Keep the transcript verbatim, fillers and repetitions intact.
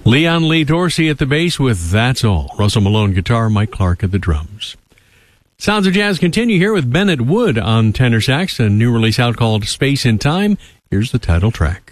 Leon Lee Dorsey at the bass with That's All. Russell Malone guitar, Mike Clark at the drums. Sounds of Jazz continue here with Bennett Wood on tenor sax, a new release out called Space and Time. Here's the title track.